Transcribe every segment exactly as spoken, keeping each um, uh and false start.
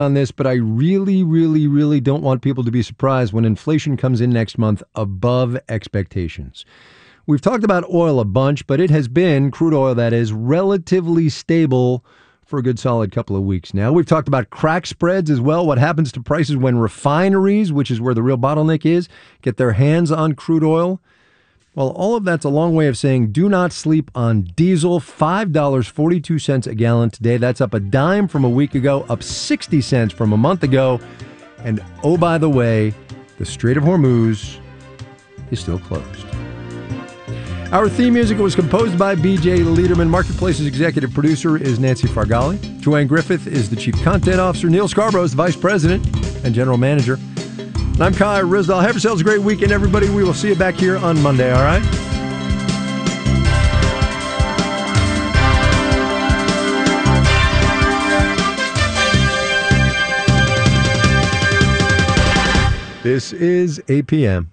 on this, but I really, really, really don't want people to be surprised when inflation comes in next month above expectations. We've talked about oil a bunch, but it has been, crude oil that is, relatively stable for a good solid couple of weeks now. We've talked about crack spreads as well, what happens to prices when refineries, which is where the real bottleneck is, get their hands on crude oil. Well, all of that's a long way of saying do not sleep on diesel. five dollars and forty-two cents a gallon today. That's up a dime from a week ago, up sixty cents from a month ago. And oh, by the way, the Strait of Hormuz is still closed. Our theme music was composed by B J Liederman. Marketplace's executive producer is Nancy Fargali. Joanne Griffith is the chief content officer. Neil Scarborough is the vice president and general manager. And I'm Kai Ryssdal. Have yourselves a great weekend, everybody. We will see you back here on Monday, all right? This is eight p.m.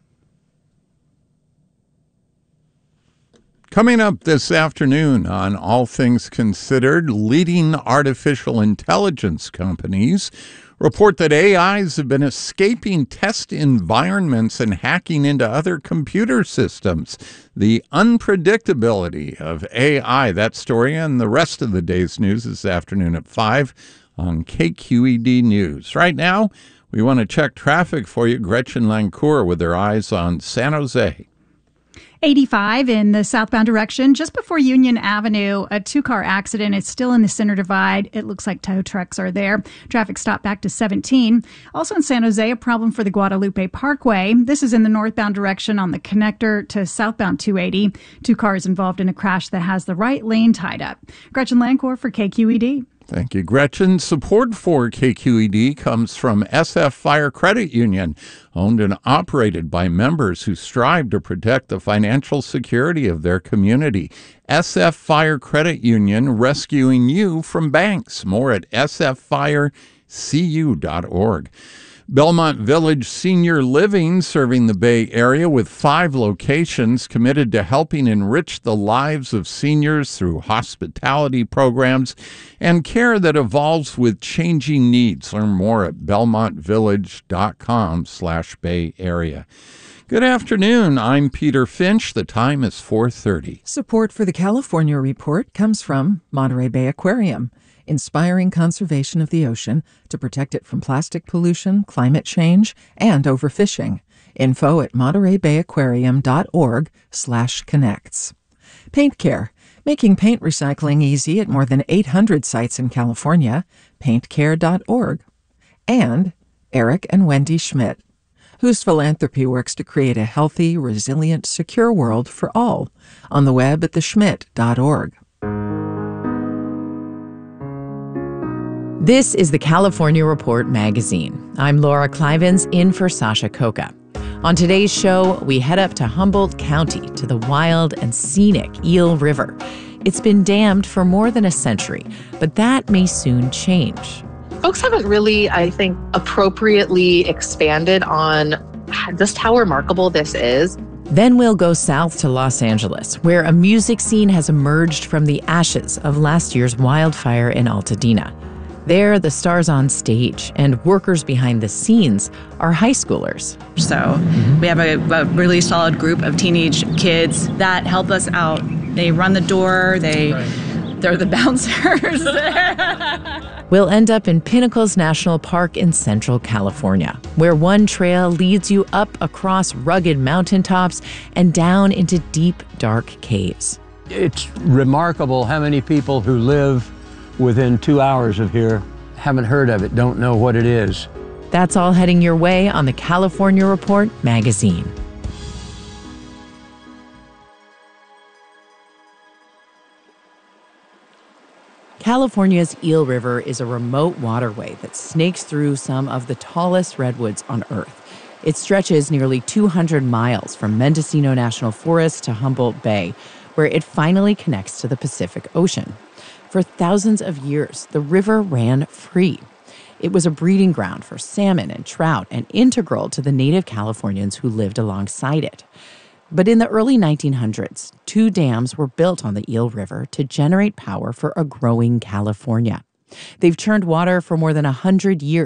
Coming up this afternoon on All Things Considered, leading artificial intelligence companies report that A Is have been escaping test environments and hacking into other computer systems. The unpredictability of A I, that story and the rest of the day's news this afternoon at five on K Q E D News. Right now, we want to check traffic for you. Gretchen Lancour with her eyes on San Jose. eighty-five in the southbound direction, just before Union Avenue. A two-car accident is still in the center divide. It looks like tow trucks are there. Traffic stopped back to seventeen. Also in San Jose, a problem for the Guadalupe Parkway. This is in the northbound direction on the connector to southbound two eighty. Two cars involved in a crash that has the right lane tied up. Gretchen Lancour for K Q E D. Thank you, Gretchen. Support for K Q E D comes from S F Fire Credit Union, owned and operated by members who strive to protect the financial security of their community. S F Fire Credit Union, rescuing you from banks. More at s f fire c u dot org. Belmont Village Senior Living, serving the Bay Area with five locations, committed to helping enrich the lives of seniors through hospitality programs and care that evolves with changing needs. Learn more at belmontvillage.com slash Bay Area. Good afternoon. I'm Peter Finch. The time is four thirty. Support for the California Report comes from Monterey Bay Aquarium, inspiring conservation of the ocean to protect it from plastic pollution, climate change, and overfishing. Info at montereybayaquarium.org slash connects. Paint Care, making paint recycling easy at more than eight hundred sites in California. paint care dot org. And Eric and Wendy Schmidt, whose philanthropy works to create a healthy, resilient, secure world for all. On the web at the schmidt dot org. This is the California Report magazine. I'm Laura Clivens, in for Sasha Coca. On today's show, we head up to Humboldt County to the wild and scenic Eel River. It's been dammed for more than a century, but that may soon change. Folks haven't really, I think, appropriately expanded on just how remarkable this is. Then we'll go south to Los Angeles, where a music scene has emerged from the ashes of last year's wildfire in Altadena. There, the stars on stage and workers behind the scenes are high schoolers. So mm-hmm. we have a, a really solid group of teenage kids that help us out. They run the door, they, right. they're the bouncers. We'll end up in Pinnacles National Park in Central California, where one trail leads you up across rugged mountaintops and down into deep, dark caves. It's remarkable how many people who live within two hours of here haven't heard of it, don't know what it is. That's all heading your way on the California Report magazine. California's Eel River is a remote waterway that snakes through some of the tallest redwoods on Earth. It stretches nearly two hundred miles from Mendocino National Forest to Humboldt Bay, where it finally connects to the Pacific Ocean. For thousands of years, the river ran free. It was a breeding ground for salmon and trout and integral to the native Californians who lived alongside it. But in the early nineteen hundreds, two dams were built on the Eel River to generate power for a growing California. They've churned water for more than one hundred years.